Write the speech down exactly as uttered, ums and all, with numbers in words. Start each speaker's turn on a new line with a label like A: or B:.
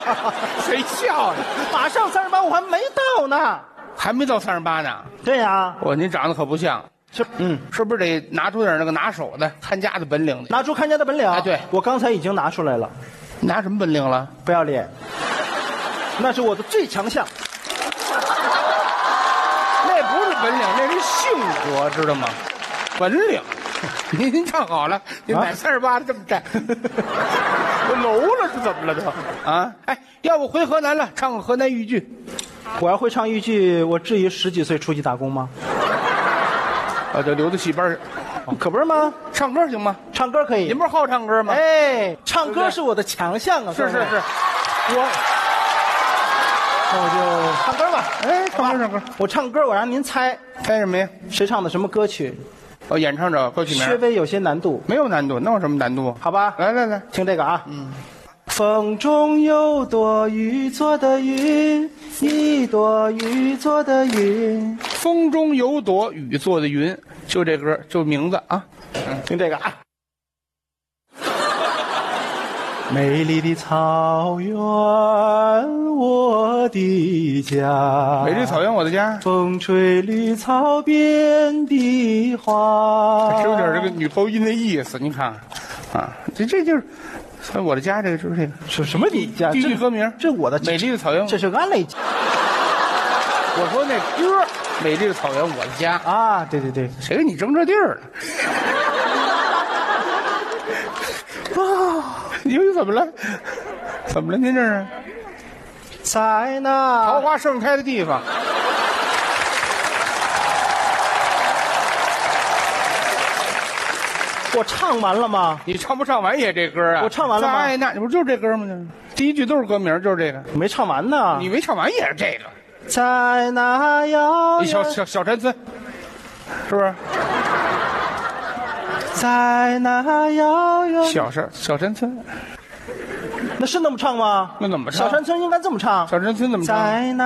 A: 谁笑呢？
B: 马上三十八，我还没到呢。
A: 还没到三十八呢。
B: 对呀，
A: 我您长得可不像，
B: 是嗯，
A: 是不是得拿出点那个拿手的看家的本领的？
B: 拿出看家的本领。
A: 哎对
B: 我刚才已经拿出来了。
A: 拿什么本领了？
B: 不要脸，那是我的最强项。
A: 那不是本领，那是性格，知道吗？本领。您您唱好了，您买三十八的这么站，我楼了是怎么了都？啊，哎，要不回河南了，唱个河南豫剧。
B: 我要会唱豫剧，我至于十几岁出去打工吗？
A: 啊，就留到戏班去。
B: 可不是吗？
A: 唱歌行吗？
B: 唱歌可以。
A: 您不是好唱歌吗？
B: 哎，唱歌是我的强项啊！
A: 是是是，
B: 我那我就唱歌吧。
A: 哎，唱歌唱歌，
B: 我唱歌，我让您猜
A: 猜什么呀？
B: 谁唱的什么歌曲？
A: 哦，演唱者歌曲名
B: 稍微有些难度。
A: 没有难度，那有什么难度？
B: 好吧，
A: 来来来，
B: 听这个啊。嗯。风中有朵雨做的云，一朵雨做的云。
A: 风中有朵雨做的云，就这歌，就名字啊。
B: 嗯，听这个啊。美丽的草原，我的家。
A: 美丽草原，我的家。
B: 风吹绿草边的花。
A: 是有点这个女高音的意思，你看，啊，这这就是。我的家，这个就是这个
B: 是什么你家？
A: 地区歌名，
B: 这我的
A: 美丽的草原，
B: 这是俺嘞。
A: 我说那歌，美丽的草原，我的家
B: 啊，对对对，
A: 谁跟你争这地儿呢？啊，你怎么了？怎么了？您这是
B: 在那
A: 桃花盛开的地方。
B: 我唱完了吗？
A: 你唱不唱完也这歌啊？
B: 我唱完了吗？
A: 在那，你不就是这歌吗？第一句都是歌名，就是这个。
B: 没唱完呢。
A: 你没唱完也是这个。
B: 在那遥远
A: 小小小山村，是不是？
B: 在那遥远
A: 小山小山村，
B: 那是那么唱吗？
A: 那怎么唱？
B: 小山村应该这么唱。
A: 小山村怎么唱？
B: 在那。